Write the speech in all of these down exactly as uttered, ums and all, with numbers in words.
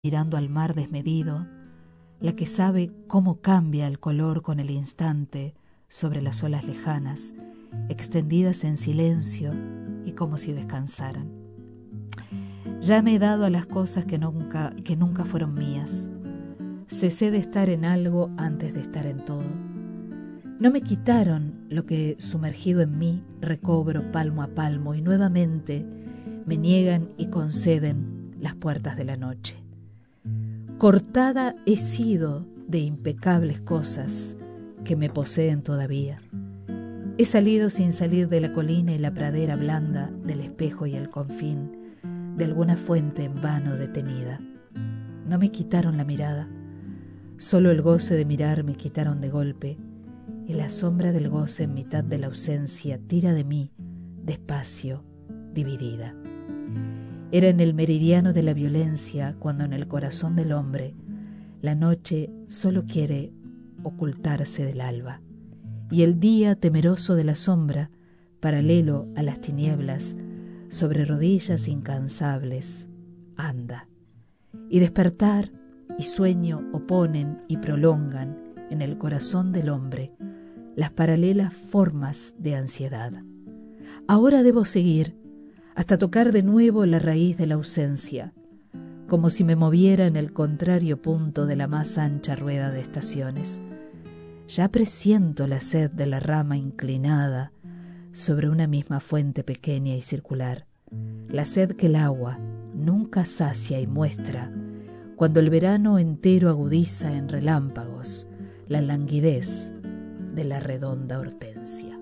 mirando al mar desmedido, la que sabe cómo cambia el color con el instante sobre las olas lejanas, extendidas en silencio y como si descansaran. Ya me he dado a las cosas que nunca, que nunca fueron mías. Cesé de estar en algo antes de estar en todo. No me quitaron lo que, sumergido en mí, recobro palmo a palmo, y nuevamente me niegan y conceden las puertas de la noche. Cortada he sido de impecables cosas que me poseen todavía. He salido sin salir de la colina y la pradera blanda, del espejo y el confín, de alguna fuente en vano detenida. No me quitaron la mirada, solo el goce de mirar me quitaron de golpe, y la sombra del goce en mitad de la ausencia tira de mí, despacio, dividida. Era en el meridiano de la violencia cuando en el corazón del hombre la noche solo quiere ocultarse del alba, y el día, temeroso de la sombra, paralelo a las tinieblas, sobre rodillas incansables, anda. Y despertar y sueño oponen y prolongan en el corazón del hombre las paralelas formas de ansiedad. Ahora debo seguir hasta tocar de nuevo la raíz de la ausencia, como si me moviera en el contrario punto de la más ancha rueda de estaciones. Ya presiento la sed de la rama inclinada sobre una misma fuente pequeña y circular, la sed que el agua nunca sacia y muestra cuando el verano entero agudiza en relámpagos la languidez de la redonda hortensia.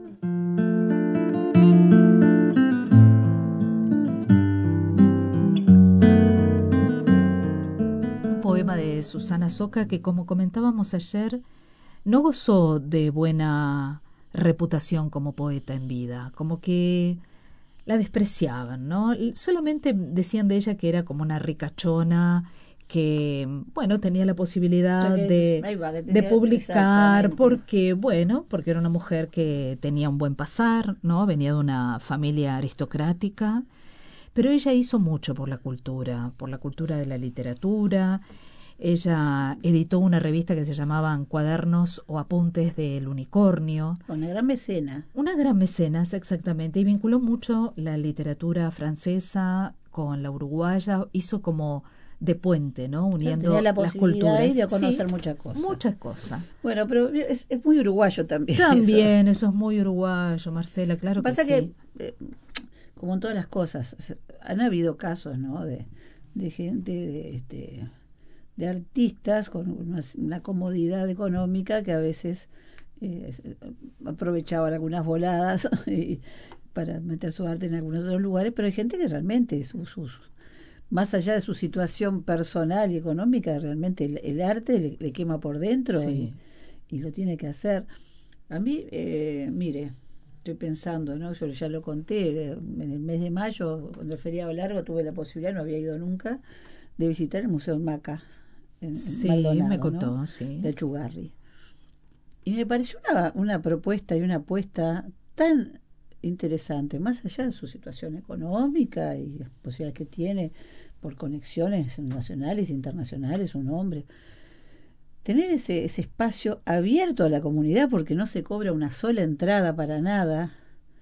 Un poema de Susana Soca que, como comentábamos ayer, no gozó de buena reputación como poeta en vida, como que la despreciaban, ¿no? Solamente decían de ella que era como una ricachona, que, bueno, tenía la posibilidad de, va, tenía, de publicar porque, bueno, porque era una mujer que tenía un buen pasar, ¿no? Venía de una familia aristocrática, pero ella hizo mucho por la cultura, por la cultura de la literatura. Ella editó una revista que se llamaban Cuadernos o Apuntes del Unicornio. Una gran mecena. Una gran mecenas, exactamente, y vinculó mucho la literatura francesa con la uruguaya, hizo como de puente, ¿no? Uniendo la las culturas. Y de conocer sí, muchas cosas. Muchas cosas. Bueno, pero es, es muy uruguayo también. También, eso. eso es muy uruguayo, Marcela, claro que sí. Pasa que, eh, como en todas las cosas, han habido casos, ¿no? De, de gente, de, este, de artistas con una, una comodidad económica que a veces eh, aprovechaban algunas voladas y, para meter su arte en algunos otros lugares, pero hay gente que realmente sus... sus más allá de su situación personal y económica, realmente el, el arte le, le quema por dentro sí. y, y lo tiene que hacer. A mí, eh, mire, estoy pensando, ¿no? Yo ya lo conté, en el mes de mayo, cuando el feriado largo, tuve la posibilidad, no había ido nunca, de visitar el Museo Maca, en, sí, en Maldonado, me contó, ¿no? sí. De Chugarri. Y me pareció una, una propuesta y una apuesta tan interesante, más allá de su situación económica y las posibilidades que tiene por conexiones nacionales e internacionales, un hombre, tener ese, ese espacio abierto a la comunidad porque no se cobra una sola entrada para nada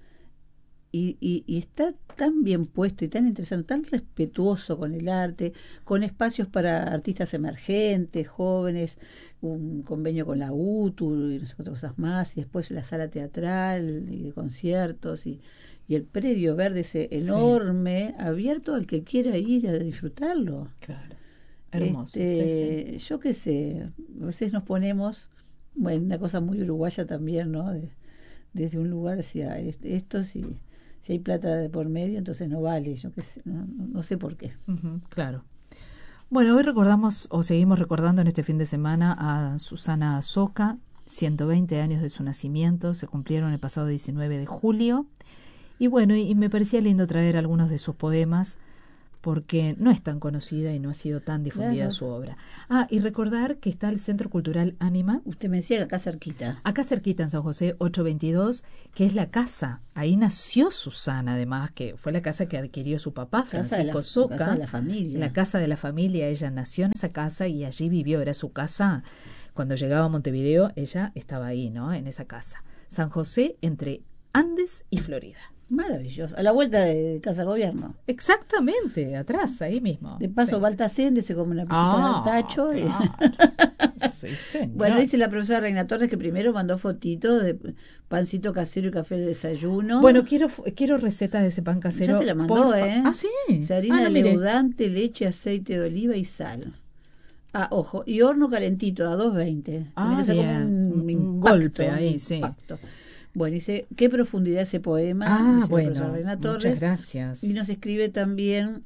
y, y, y está tan bien puesto y tan interesante, tan respetuoso con el arte, con espacios para artistas emergentes, jóvenes, un convenio con la U T U y no sé qué otras cosas más, y después la sala teatral y de conciertos y, y el predio verde ese enorme, sí. abierto al que quiera ir a disfrutarlo. Claro, hermoso. Este, sí, sí. Yo qué sé, a veces nos ponemos, bueno, una cosa muy uruguaya también, ¿no? De, desde un lugar hacia esto, si, si hay plata de por medio, entonces no vale, yo qué sé, no, no sé por qué. Uh-huh, claro. Bueno, hoy recordamos o seguimos recordando en este fin de semana a Susana Soca, ciento veinte años de su nacimiento, se cumplieron el pasado diecinueve de julio. Y bueno, y, y me parecía lindo traer algunos de sus poemas porque no es tan conocida y no ha sido tan difundida Claro. su obra. Ah, y recordar que está el Centro Cultural Ánima, Usted me decía que acá cerquita. acá cerquita en San José ochocientos veintidós, que es la casa. Ahí nació Susana, además, que fue la casa que adquirió su papá, Casa de la, Francisco Soca. casa de la familia. La casa de la familia. Ella nació en esa casa y allí vivió. Era su casa. Cuando llegaba a Montevideo, ella estaba ahí, ¿no? En esa casa. San José, entre Andes y Florida. Maravilloso. A la vuelta de Casa Gobierno. Exactamente, atrás, ahí mismo. De paso, Sí. Baltasende se come una pisita Ah, al tacho. y- claro. Sí, señor. Bueno, dice la profesora Reina Torres que primero mandó fotitos de pancito casero y café de desayuno. Bueno, quiero quiero recetas de ese pan casero. ya se la mandó, porfa. ¿eh? Ah, sí. Dice harina Ah, no, mire. leudante, leche, aceite de oliva y sal. Ah, ojo, y horno calentito a doscientos veinte. Ah, Tiene que ser como bien. un, Un impacto, golpe un ahí, sí. impacto. Bueno, dice, qué profundidad ese poema. Ah, dice la bueno. profesora Reina Muchas Torres. gracias. Y nos escribe también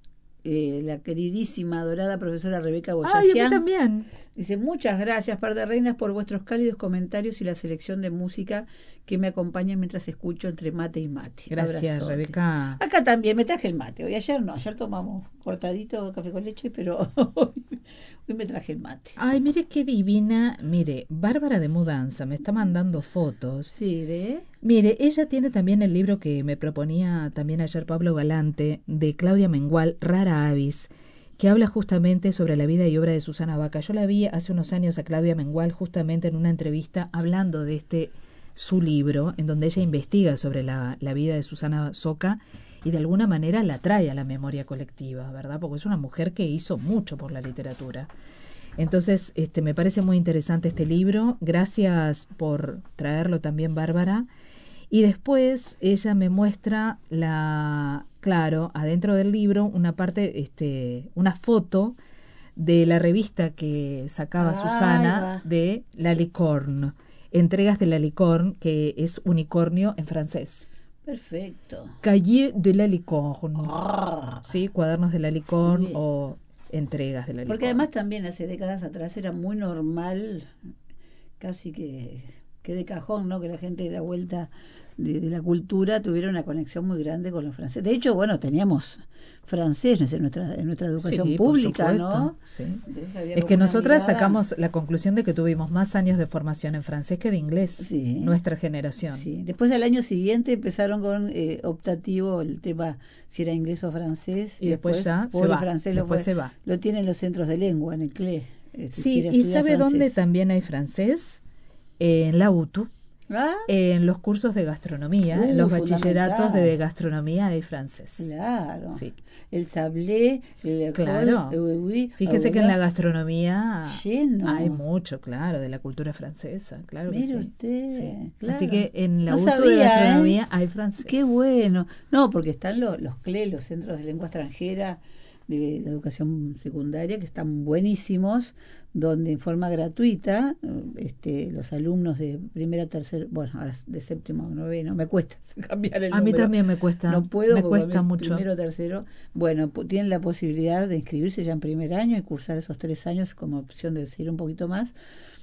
eh, la queridísima, adorada profesora Rebeca Ay, a mí Boyajian. también. Dice, muchas gracias, par de reinas, por vuestros cálidos comentarios y la selección de música que me acompaña mientras escucho entre mate y mate. Gracias, Abrazote. Rebeca. Acá también me traje el mate. Hoy ayer no, ayer tomamos cortadito café con leche, pero hoy, hoy me traje el mate. Ay, mire qué divina. Mire, Bárbara de Mudanza me está mandando fotos. Sí, de... Mire, ella tiene también el libro que me proponía también ayer Pablo Galante, de Claudia Mengual, Rara Avis, que habla justamente sobre la vida y obra de Susana Baca. Yo la vi hace unos años a Claudia Mengual justamente en una entrevista hablando de este su libro, en donde ella investiga sobre la, la vida de Susana Soca y de alguna manera la trae a la memoria colectiva, ¿verdad? Porque es una mujer que hizo mucho por la literatura. Entonces, este, me parece muy interesante este libro. Gracias por traerlo también, Bárbara. Y después ella me muestra la, claro, adentro del libro, una parte, este, una foto de la revista que sacaba Ahí Susana va. de La Licorne, entregas de La Licorne, que es unicornio en francés. Perfecto. Cahiers de la Licorne, Ah. ¿sí? Cuadernos de la Licorne Sí. o entregas de la Licorne. Porque además también hace décadas atrás era muy normal, casi que, que de cajón, ¿no? Que la gente de la vuelta de, de la cultura tuviera una conexión muy grande con los franceses. De hecho, bueno, teníamos francés en nuestra, en nuestra educación Sí, por pública, supuesto, ¿no? sí. Entonces había Es como que una nosotras mirada- sacamos la conclusión de que tuvimos más años de formación en francés que de inglés, Sí. nuestra generación. Sí. Después al año siguiente empezaron con eh, optativo el tema si era inglés o francés. Y después ya se pobre va, francés lo, después fue- se va. lo tienen los centros de lengua en el C L E. eh, si Sí, quiere y estudiar ¿sabe dónde francés. también hay francés? En la U T U, Ah, en los cursos de gastronomía, Uh, en los bachilleratos fundamental. de gastronomía hay francés. claro. Sí. El sablé, el Claro. alcohol, oui, oui, Fíjese que ahora, en la gastronomía lleno. hay mucho, claro, de la cultura francesa, claro que Mire sí. usted, Sí. claro. Así que en la No U T U de sabía, gastronomía ¿eh? hay francés. Qué bueno. No, porque están los, los C L E, los Centros de Lengua Extranjera de la Educación Secundaria, que están buenísimos, donde en forma gratuita eh, este, los alumnos de primera, tercera, bueno, ahora de séptimo, noveno, me cuesta cambiar el A mí número. también me cuesta, No puedo me porque cuesta a mí mucho. primero, tercero, bueno, pu- tienen la posibilidad de inscribirse ya en primer año y cursar esos tres años como opción de seguir un poquito más.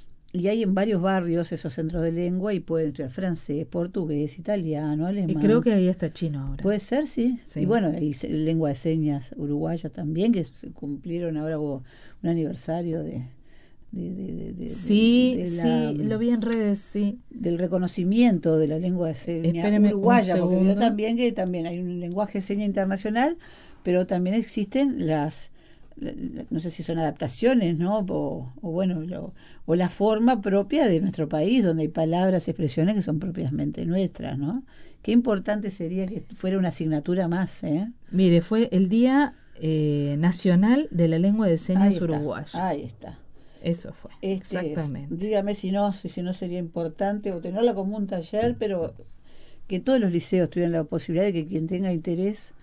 Y hay en varios barrios esos centros de lengua y pueden estudiar francés, portugués, italiano, alemán. Y creo que ahí está chino ahora. Puede ser, sí. Sí. Y bueno, y se- lengua de señas uruguaya también, que se cumplieron ahora, hubo un aniversario de... de, de, de- de- sí, de la- sí, lo vi en redes, sí. del reconocimiento de la lengua de señas Espéreme un uruguaya, porque vio segundo. también que también hay un lenguaje de señas internacional, pero también existen las, la- la- no sé si son adaptaciones, ¿no? O, o bueno, lo- o la forma propia de nuestro país, donde hay palabras, expresiones que son propiamente nuestras, ¿no? Qué importante sería que fuera una asignatura más, ¿eh? Mire, fue el Día eh, Nacional de la Lengua de Ahí Señas está, Uruguaya. ahí está. Eso fue, Este es- exactamente. dígame si no, si, si no sería importante o tenerla como un taller, pero que todos los liceos tuvieran la posibilidad de que quien tenga interés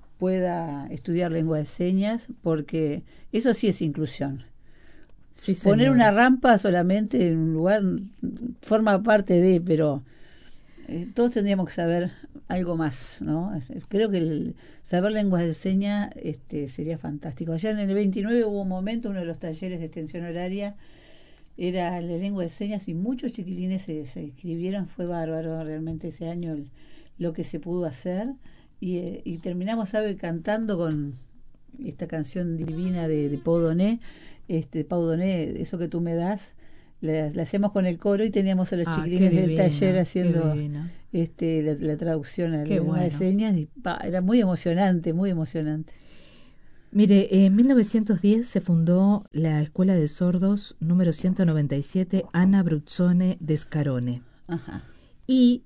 pueda estudiar lengua de señas, porque eso sí es inclusión. Sí, Poner señora. una rampa solamente en un lugar forma parte de, pero eh, todos tendríamos que saber algo más, ¿no? Es- Creo que el saber lenguas de señas este, sería fantástico. Allá en el veintinueve hubo un momento, uno de los talleres de extensión horaria era la lengua de señas y muchos chiquilines se, se inscribieron, fue bárbaro realmente ese año el- lo que se pudo hacer y, eh, y terminamos, ¿sabe? Cantando con, esta canción divina de, de Pau Donné, este, Pau Donné, eso que tú me das, la, la hacemos con el coro y teníamos a los Ah, chiquilines qué del divino, taller qué haciendo divino. este, la, la traducción a la Qué lengua de bueno. señas y pa, era muy emocionante, muy emocionante. Mire, en mil novecientos diez se fundó la Escuela de Sordos número ciento noventa y siete Anna Bruzzone de Scarone. Ajá. Y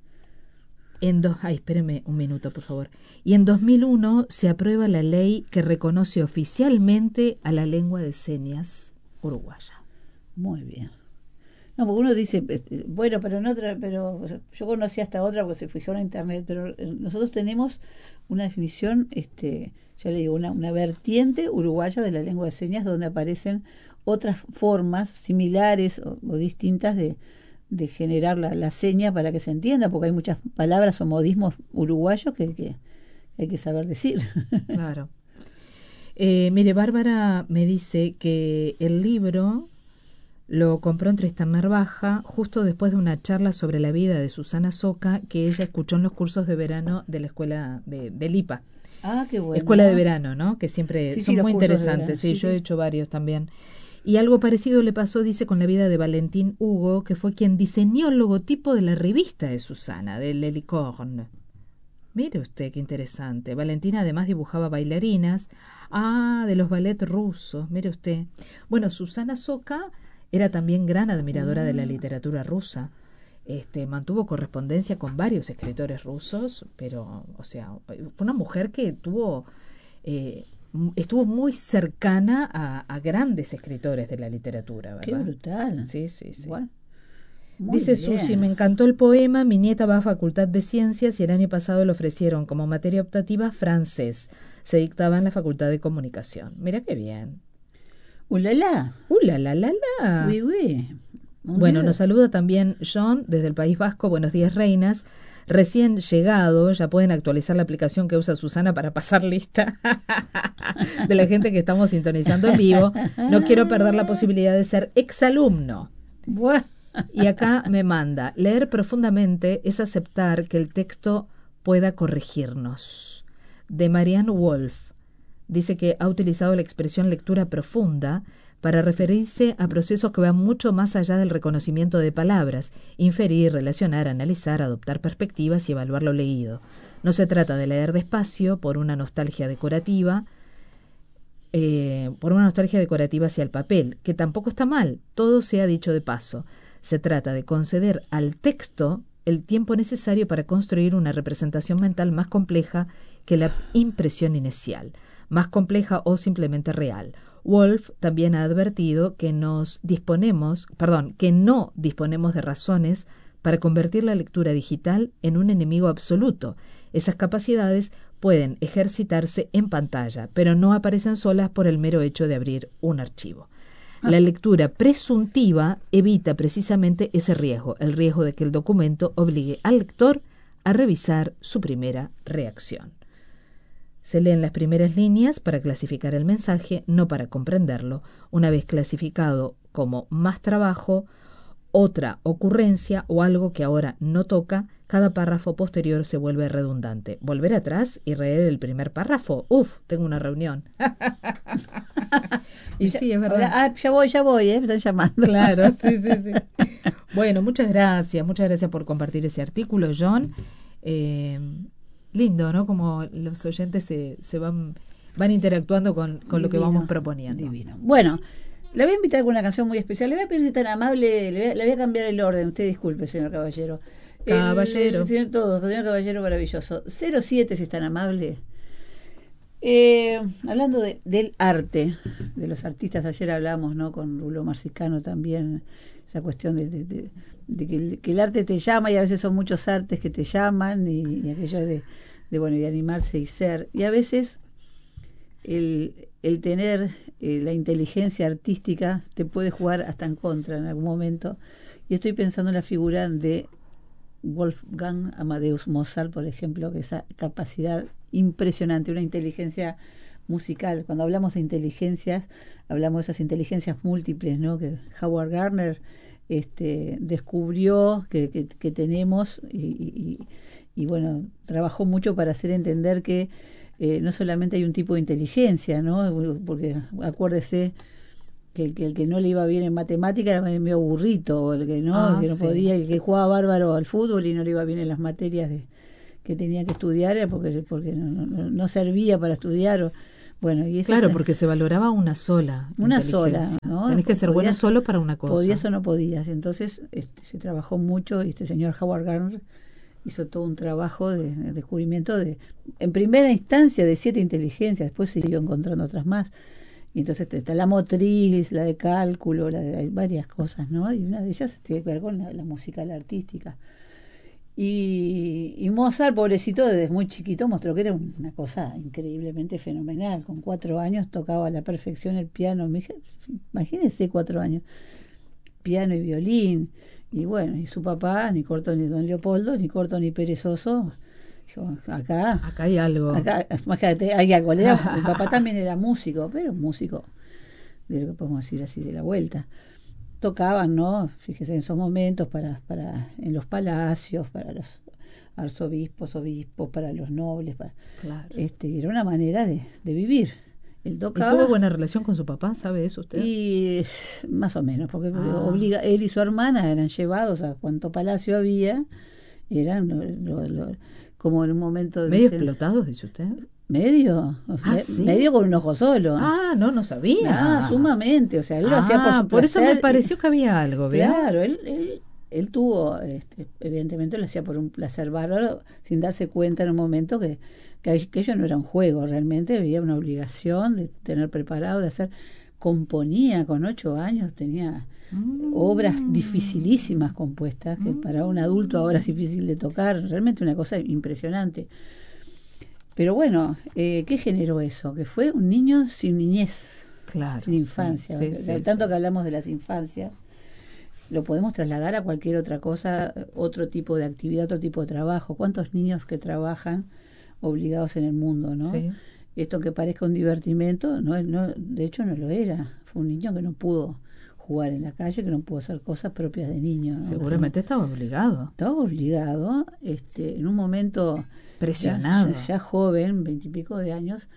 en dos, ay, espéreme un minuto, por favor. Y en dos mil uno se aprueba la ley que reconoce oficialmente a la lengua de señas uruguaya. Muy bien. No, porque uno dice, eh, bueno, pero en otra, pero yo conocí hasta otra porque se fijó en internet, pero eh, nosotros tenemos una definición, este, ya le digo, una, una vertiente uruguaya de la lengua de señas donde aparecen otras formas similares o, o distintas de, de generar la, la seña para que se entienda, porque hay muchas palabras o modismos uruguayos que, que hay que saber decir. Claro. Eh, mire, Bárbara me dice que el libro lo compró en Tristán Narvaja justo después de una charla sobre la vida de Susana Soca que ella escuchó en los cursos de verano de la escuela de, de Lipa. Ah, qué bueno. Escuela de verano, ¿no? Que siempre Sí, son sí, muy los cursos de interesantes. verano, Sí, sí, yo he sí. hecho varios también. Y algo parecido le pasó, dice, con la vida de Valentín Hugo, que fue quien diseñó el logotipo de la revista de Susana, del Helicorn. Mire usted qué interesante. Valentina además dibujaba bailarinas. Ah, de los ballet rusos, mire usted. Bueno, Susana Soca era también gran admiradora de la literatura rusa. Este, mantuvo correspondencia con varios escritores rusos, pero, o sea, fue una mujer que tuvo, eh, estuvo muy cercana a, a grandes escritores de la literatura, ¿verdad? Qué brutal. Sí, sí, sí. Bueno, muy Dice bien. Susi, me encantó el poema, mi nieta va a Facultad de Ciencias y el año pasado le ofrecieron como materia optativa francés. Se dictaba en la Facultad de Comunicación. Mira qué bien. ¡Ulala! ¡Uh, la, la, la, la! Oui, oui. Mon Bueno, Dieu. nos saluda también John desde el País Vasco. Buenos días, reinas. Recién llegado, ya pueden actualizar la aplicación que usa Susana para pasar lista de la gente que estamos sintonizando en vivo. No quiero perder la posibilidad de ser exalumno. Buah. Y acá me manda, leer profundamente es aceptar que el texto pueda corregirnos. De Marianne Wolf, dice que ha utilizado la expresión lectura profunda para referirse a procesos que van mucho más allá del reconocimiento de palabras, inferir, relacionar, analizar, adoptar perspectivas y evaluar lo leído. No se trata de leer despacio por una nostalgia decorativa, eh, por una nostalgia decorativa hacia el papel, que tampoco está mal, todo se ha dicho de paso. Se trata de conceder al texto el tiempo necesario para construir una representación mental más compleja que la impresión inicial, más compleja o simplemente real. Wolf también ha advertido que nos disponemos, perdón, que no disponemos de razones para convertir la lectura digital en un enemigo absoluto. Esas capacidades pueden ejercitarse en pantalla, pero no aparecen solas por el mero hecho de abrir un archivo. La lectura presuntiva evita precisamente ese riesgo, el riesgo de que el documento obligue al lector a revisar su primera reacción. Se leen las primeras líneas para clasificar el mensaje, no para comprenderlo. Una vez clasificado como más trabajo, otra ocurrencia o algo que ahora no toca, cada párrafo posterior se vuelve redundante. Volver atrás y leer el primer párrafo. Uf, tengo una reunión. Y sí, es verdad. Ah, ya voy, ya voy, ¿eh? Me están llamando. Claro, sí, sí, sí. Bueno, muchas gracias, muchas gracias por compartir ese artículo, John. Eh, lindo, ¿no? Como los oyentes se, se van, van interactuando con, con lo que Divino, vamos proponiendo. Divino. Bueno, le voy a invitar con una canción muy especial. Le voy a pedir tan amable, le voy a, le voy a cambiar el orden. Usted disculpe, señor Caballero. Caballero. El, el, todo, señor Caballero maravilloso. cero siete, si es tan amable. Eh, hablando de, del arte, de los artistas, ayer hablamos, ¿no? Con Rulo Marciscano también, esa cuestión de, de, de, de que, el, que el arte te llama y a veces son muchos artes que te llaman y, y aquello de, de, bueno, de animarse y ser. Y a veces el, el tener eh, la inteligencia artística te puede jugar hasta en contra en algún momento. Y estoy pensando en la figura de Wolfgang Amadeus Mozart, por ejemplo, que esa capacidad impresionante, una inteligencia musical. Cuando hablamos de inteligencias, hablamos de esas inteligencias múltiples, ¿no? Que Howard Gardner este, descubrió que, que, que tenemos y, y, y, bueno, trabajó mucho para hacer entender que eh, no solamente hay un tipo de inteligencia, ¿no? Porque acuérdese que el, que el que no le iba bien en matemática era medio burrito, el que no, Ah, el que no sí. podía, el que jugaba bárbaro al fútbol y no le iba bien en las materias de, que tenía que estudiar, era porque, porque no, no, no servía para estudiar. O, bueno, y eso Claro, se, porque se valoraba una sola una inteligencia. sola, ¿no? Tenés que ser bueno Podías, solo para una cosa. podías o no podías. Entonces este, se trabajó mucho y este señor Howard Gardner hizo todo un trabajo de, de descubrimiento de, en primera instancia, de siete inteligencias, después se siguió encontrando otras más. Y entonces está la motriz, la de cálculo, la de, hay varias cosas, ¿no? Y una de ellas tiene que ver con la, la música, la artística. Y, y Mozart, pobrecito, desde muy chiquito mostró que era una cosa increíblemente fenomenal. Con cuatro años tocaba a la perfección el piano. Imagínense cuatro años. Piano y violín. Y bueno, y su papá, ni corto ni don Leopoldo, ni corto ni perezoso. Dijo, acá, acá hay algo. Acá, imagínate, hay algo. Era, mi papá también era músico, pero músico, de lo que podemos decir así, de la vuelta. Tocaban, ¿no? Fíjese, en esos momentos para, para en los palacios, para los arzobispos, obispos, para los nobles, para, claro. este, era una manera de, de vivir. Él tocaba. ¿Y tuvo buena relación con su papá? ¿Sabe eso usted? Y más o menos, porque ah. obliga, él y su hermana eran llevados a cuanto palacio había, eran lo, lo, lo, como en un momento de medio explotados, dice usted. ¿Medio? Ah, Me, ¿sí? Medio con un ojo solo. Ah, no, no sabía. Ah, sumamente. O sea, él ah, lo hacía por su por eso placer me pareció y, que había algo, ¿vea? Claro, él, él, él tuvo, este, evidentemente lo hacía por un placer bárbaro, sin darse cuenta en un momento que, que aquello no era un juego, realmente había una obligación de tener preparado, de hacer. Componía con ocho años, tenía mm. obras dificilísimas compuestas, que mm. para un adulto ahora es difícil de tocar, realmente una cosa impresionante. Pero bueno, eh, ¿qué generó eso? Que fue un niño sin niñez, claro, sin infancia. Sí, sí, Tanto sí. que hablamos de las infancias, lo podemos trasladar a cualquier otra cosa, otro tipo de actividad, otro tipo de trabajo. ¿Cuántos niños que trabajan obligados en el mundo, no? Sí. Esto que parezca un divertimento, no, no, de hecho no lo era. Fue un niño que no pudo jugar en la calle, que no pudo hacer cosas propias de niño, ¿no? Seguramente estaba obligado. Estaba obligado, este, en un momento presionado, ya, ya, ya joven, veintipico de años,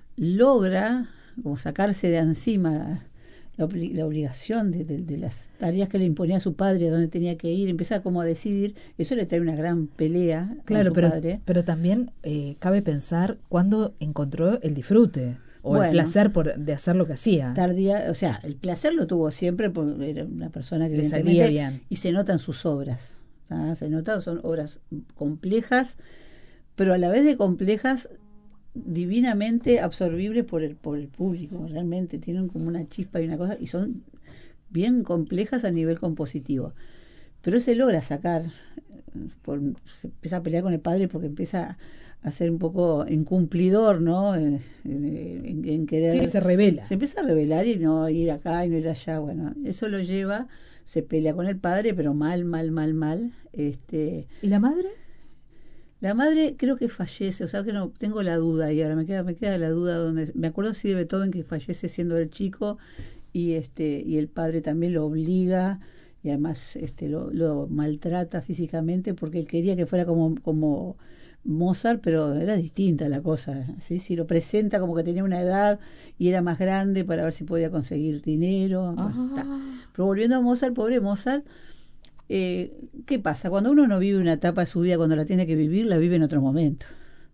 logra como sacarse de encima la, la obligación de, de, de las tareas que le imponía a su padre, a dónde tenía que ir, empieza como a decidir. Eso le trae una gran pelea claro, a su pero, padre. Pero también eh, cabe pensar cuándo encontró el disfrute o bueno, el placer por, de hacer lo que hacía. Tardía, o sea, el placer lo tuvo siempre porque era una persona que le salía bien. Y se nota en sus obras. ¿Ah? Se nota, son obras complejas, pero a la vez de complejas, divinamente absorbibles por el, por el público. Realmente tienen como una chispa y una cosa, y son bien complejas a nivel compositivo. Pero se logra sacar, por, se empieza a pelear con el padre porque empieza a ser un poco incumplidor, ¿no? En, en, en querer. Sí, se revela. Se empieza a revelar y no ir acá y no ir allá. Bueno, eso lo lleva, se pelea con el padre, pero mal, mal, mal, mal. Este, ¿Y la madre? La madre creo que fallece, o sea que no tengo la duda y ahora me queda me queda la duda donde me acuerdo sí de Beethoven que fallece siendo el chico y este y el padre también lo obliga y además este lo, lo maltrata físicamente porque él quería que fuera como como Mozart, pero era distinta la cosa, ¿sí? Si lo presenta como que tenía una edad y era más grande para ver si podía conseguir dinero. Bueno, pero volviendo a Mozart, pobre Mozart, Eh, ¿qué pasa? Cuando uno no vive una etapa de su vida, cuando la tiene que vivir, la vive en otro momento.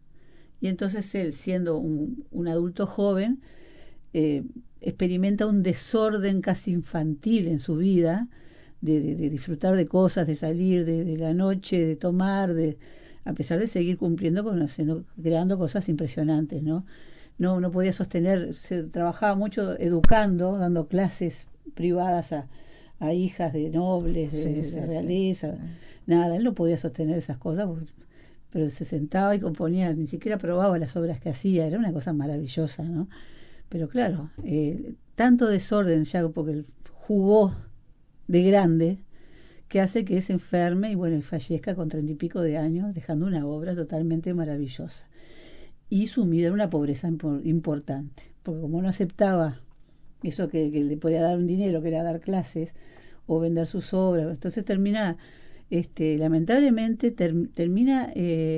Y entonces él, siendo un, un adulto joven, eh, experimenta un desorden casi infantil en su vida, de, de, de disfrutar de cosas, de salir de, de la noche, de tomar, de, a pesar de seguir cumpliendo con haciendo, creando cosas impresionantes, ¿no? No, no podía sostener, se trabajaba mucho educando, dando clases privadas a a hijas de nobles, de, sí, sí, de realeza, sí. Nada, él no podía sostener esas cosas, pero se sentaba y componía, ni siquiera probaba las obras que hacía, era una cosa maravillosa, ¿no? Pero claro, eh, tanto desorden ya porque él jugó de grande, que hace que se enferme y bueno, y fallezca con treinta y pico de años, dejando una obra totalmente maravillosa. Y sumida en una pobreza impor- importante, porque como no aceptaba eso que, que le podía dar un dinero, que era dar clases o vender sus obras, entonces termina, este, lamentablemente ter, termina eh,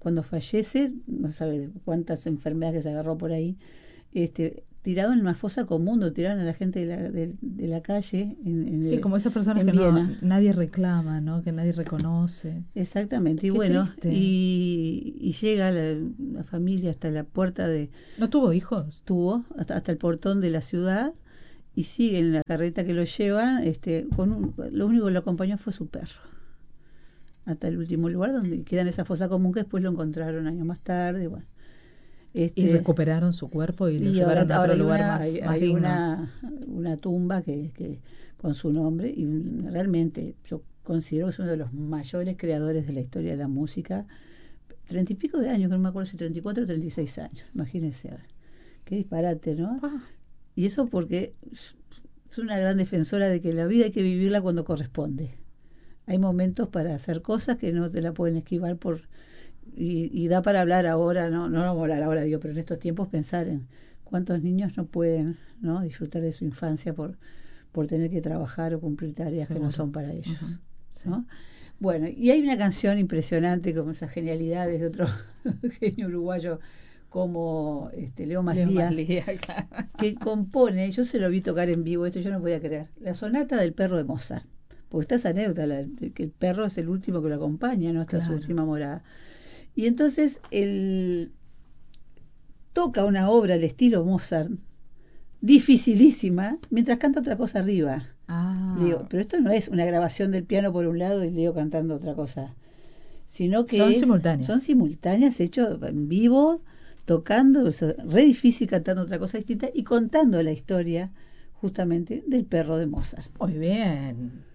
cuando fallece, no sabe cuántas enfermedades que se agarró por ahí, este, tirado en una fosa común, lo tiraron a la gente de la, de, de la calle. En, en, Sí, como esas personas que no, nadie reclama, ¿no? Que nadie reconoce. Exactamente, y Qué bueno, y, y llega la, la familia hasta la puerta de... ¿No tuvo hijos? Tuvo, hasta, hasta el portón de la ciudad, y sigue en la carreta que lo lleva, este, con un, lo único que lo acompañó fue su perro. Hasta el último lugar donde queda en esa fosa común que después lo encontraron años más tarde, bueno. Este, y recuperaron su cuerpo y lo y llevaron ahora, a otro ahora lugar una, más, hay, más hay digno. Una, una tumba que, que con su nombre, y realmente yo considero que es uno de los mayores creadores de la historia de la música. Treinta y pico de años, que no me acuerdo si treinta y cuatro o treinta y seis años, imagínense ahora. Qué disparate, ¿no? Ah. Y eso porque es una gran defensora de que la vida hay que vivirla cuando corresponde. Hay momentos para hacer cosas que no te la pueden esquivar por... Y, y da para hablar ahora, no, no vamos a hablar ahora, digo, pero en estos tiempos pensar en cuántos niños no pueden, ¿no?, disfrutar de su infancia por, por tener que trabajar o cumplir tareas Seguro. que no son para ellos. Uh-huh. Sí. ¿No? Bueno, y hay una canción impresionante, como esas genialidades de otro genio uruguayo como este, Leo Maslía, claro. que compone, yo se lo vi tocar en vivo, esto yo no podía creer, la sonata del perro de Mozart, porque está esa anécdota, la, de que el perro es el último que lo acompaña, ¿no?, hasta claro. su última morada. Y entonces él toca una obra al estilo Mozart, dificilísima, mientras canta otra cosa arriba. Ah. Digo, pero esto no es una grabación del piano por un lado y Leo cantando otra cosa, sino que son es, simultáneas. Son simultáneas, hechos en vivo, tocando, eso, re difícil, cantando otra cosa distinta y contando la historia justamente del perro de Mozart. Muy bien.